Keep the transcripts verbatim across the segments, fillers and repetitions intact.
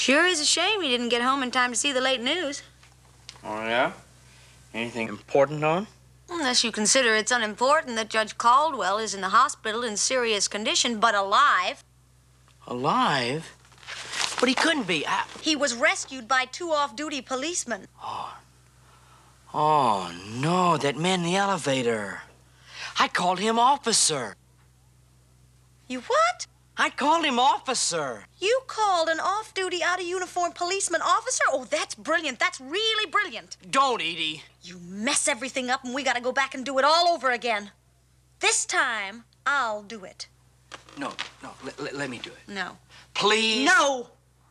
Sure is a shame he didn't get home in time to see the late news. Oh, yeah? Anything important on? Unless you consider it's unimportant that Judge Caldwell is in the hospital in serious condition, but alive. Alive? But he couldn't be. I... He was rescued by two off-duty policemen. Oh. Oh, no, that man in the elevator. I called him officer. You what? I called him officer. You called an off-duty, out-of-uniform policeman officer? Oh, that's brilliant. That's really brilliant. Don't, Edie. You mess everything up, and we gotta go back and do it all over again. This time, I'll do it. No, no, let, let, let me do it. No. Please? No!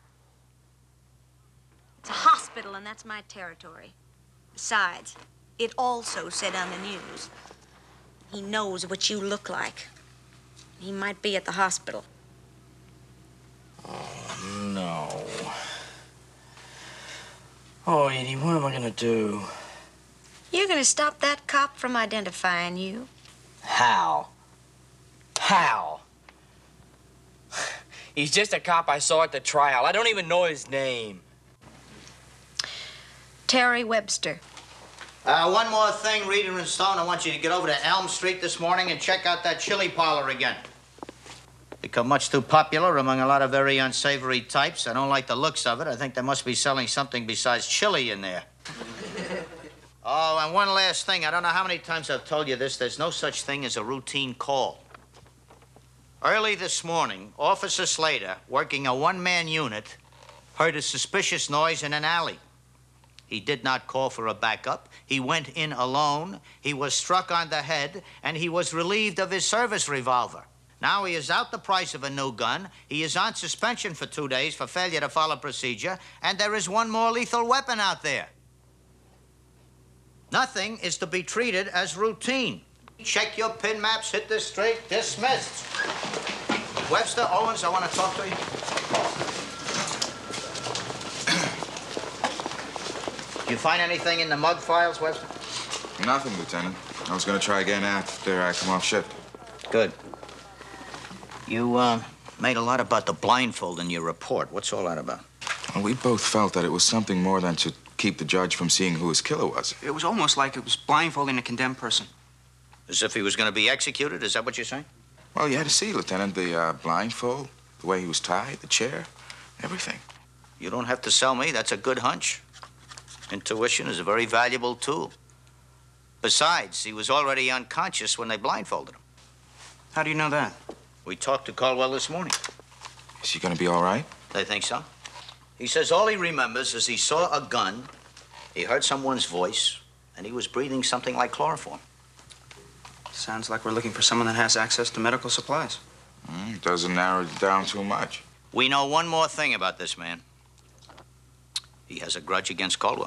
It's a hospital, and that's my territory. Besides, it also said on the news, he knows what you look like. He might be at the hospital. Oh, no. Oh, Edie, what am I gonna do? You're gonna stop that cop from identifying you. How? How? He's just a cop I saw at the trial. I don't even know his name. Terry Webster. Uh, one more thing, Reader and Stone. I want you to get over to Elm Street this morning and check out that chili parlor again. Become much too popular among a lot of very unsavory types. I don't like the looks of it. I think they must be selling something besides chili in there. Oh, and one last thing. I don't know how many times I've told you this. There's no such thing as a routine call. Early this morning, Officer Slater, working a one-man unit, heard a suspicious noise in an alley. He did not call for a backup. He went in alone. He was struck on the head, and he was relieved of his service revolver. Now he is out the price of a new gun. He is on suspension for two days for failure to follow procedure, and there is one more lethal weapon out there. Nothing is to be treated as routine. Check your pin maps, hit this straight, dismissed. Webster, Owens, I want to talk to you. Did you find anything in the mug files, Webster? Nothing, Lieutenant. I was going to try again after I come off shift. Good. You, uh, made a lot about the blindfold in your report. What's all that about? Well, we both felt that it was something more than to keep the judge from seeing who his killer was. It was almost like it was blindfolding a condemned person. As if he was going to be executed? Is that what you're saying? Well, you had to see, Lieutenant, the uh, blindfold, the way he was tied, the chair, everything. You don't have to sell me. That's a good hunch. Intuition is a very valuable tool. Besides, he was already unconscious when they blindfolded him. How do you know that? We talked to Caldwell this morning. Is he going to be all right? They think so. He says all he remembers is he saw a gun, he heard someone's voice, and he was breathing something like chloroform. Sounds like we're looking for someone that has access to medical supplies. Mm, doesn't narrow it down too much. We know one more thing about this man. He has a grudge against Caldwell.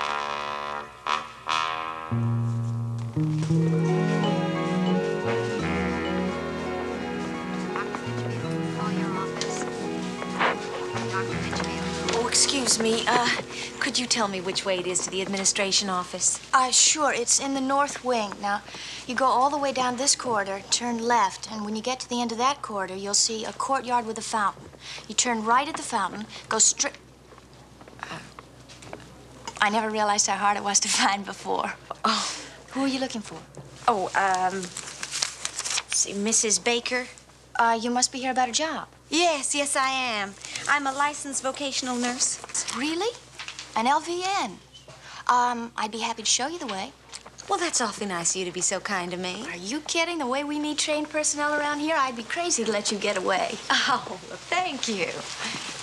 Oh, excuse me. Uh, could you tell me which way it is to the administration office? Uh, sure. It's in the north wing. Now, you go all the way down this corridor, turn left, and when you get to the end of that corridor, you'll see a courtyard with a fountain. You turn right at the fountain, go straight... Uh, I never realized how hard it was to find before. Oh. Who are you looking for? Oh, um... see, Missus Baker? Uh, you must be here about a job. Yes, yes, I am. I'm a licensed vocational nurse. Really? An L V N? Um, I'd be happy to show you the way. Well, that's awfully nice of you to be so kind to me. Are you kidding? The way we need trained personnel around here, I'd be crazy to let you get away. Oh, well, thank you.